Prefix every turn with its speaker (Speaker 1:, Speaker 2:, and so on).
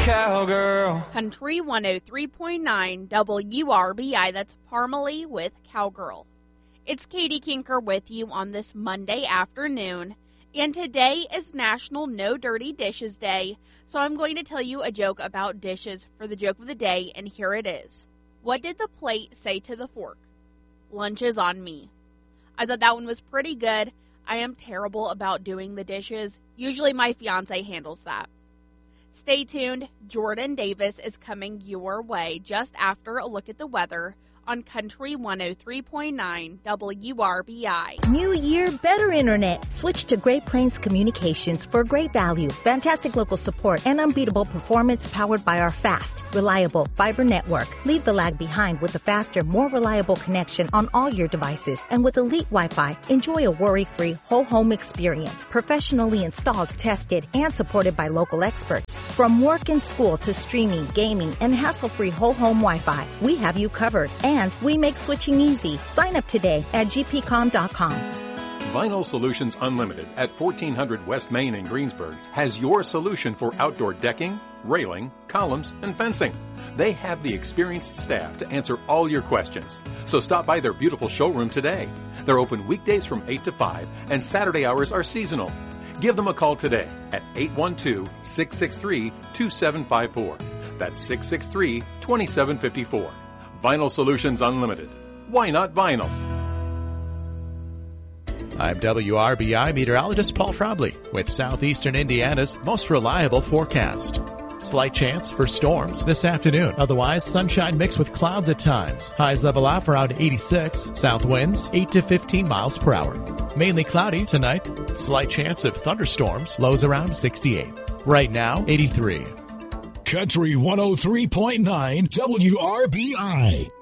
Speaker 1: cowgirl.
Speaker 2: Country 103.9 WRBI, that's Parmalee with Cowgirl. It's Katie Kinker with you on this Monday afternoon, and today is National No Dirty Dishes Day, so I'm going to tell you a joke about dishes for the joke of the day, and here it is. What did the plate say to the fork? Lunch is on me. I thought that one was pretty good. I am terrible about doing the dishes. Usually my fiance handles that. Stay tuned. Jordan Davis is coming your way just after a look at the weather on Country 103.9 WRBI.
Speaker 3: New year, better internet. Switch to Great Plains Communications for great value, fantastic local support, and unbeatable performance powered by our fast, reliable fiber network. Leave the lag behind with a faster, more reliable connection on all your devices. And with Elite Wi-Fi, enjoy a worry-free whole home experience. Professionally installed, tested, and supported by local experts. From work and school to streaming, gaming, and hassle-free whole home Wi-Fi, we have you covered. And we make switching easy. Sign up today at gpcom.com.
Speaker 4: Vinyl Solutions Unlimited at 1400 West Main in Greensburg has your solution for outdoor decking, railing, columns, and fencing. They have the experienced staff to answer all your questions. So stop by their beautiful showroom today. They're open weekdays from 8 to 5, and Saturday hours are seasonal. Give them a call today at 812-663-2754. That's 663-2754. Vinyl Solutions Unlimited. Why not vinyl?
Speaker 5: I'm WRBI meteorologist Paul Trombley with Southeastern Indiana's most reliable forecast. Slight chance for storms this afternoon. Otherwise, sunshine mixed with clouds at times. Highs level off around 86. South winds 8 to 15 miles per hour. Mainly cloudy tonight. Slight chance of thunderstorms. Lows around 68. Right now, 83.
Speaker 6: Country 103.9 WRBI.